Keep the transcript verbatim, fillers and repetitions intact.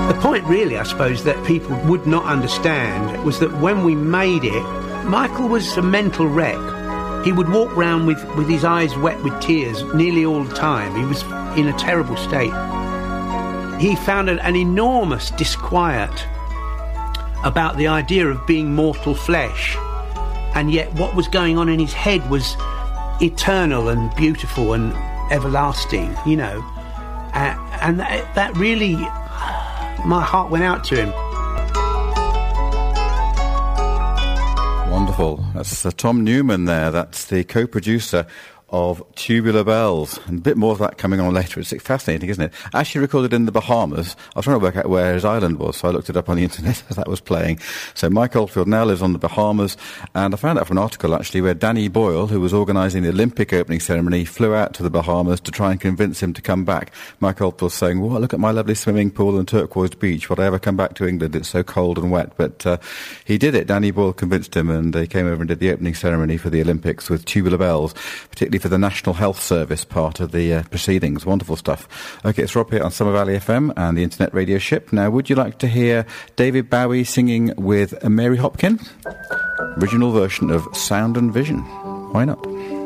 The point really, I suppose, that people would not understand was that when we made it, Michael was a mental wreck. He would walk round with, with his eyes wet with tears nearly all the time. He was in a terrible state. He found an, an enormous disquiet about the idea of being mortal flesh, and yet what was going on in his head was eternal and beautiful and everlasting, you know. Uh, and that, that really, my heart went out to him. Wonderful. That's uh, Tom Newman there. That's the co-producer of Tubular Bells. And a bit more of that coming on later. It's fascinating, isn't it? Actually recorded in the Bahamas. I was trying to work out where his island was, so I looked it up on the internet as that was playing. So Mike Oldfield now lives on the Bahamas, and I found out from an article, actually, where Danny Boyle, who was organising the Olympic opening ceremony, flew out to the Bahamas to try and convince him to come back. Mike Oldfield was saying, well, look at my lovely swimming pool and turquoise beach. Would I ever come back to England? It's so cold and wet. But uh, he did it. Danny Boyle convinced him, and they came over and did the opening ceremony for the Olympics with Tubular Bells, particularly for the National Health Service part of the uh, proceedings. Wonderful stuff. Okay, it's Rob here on Summer Valley F M and the Internet Radio Ship. Now, would you like to hear David Bowie singing with Mary Hopkin? Original version of Sound and Vision. Why not?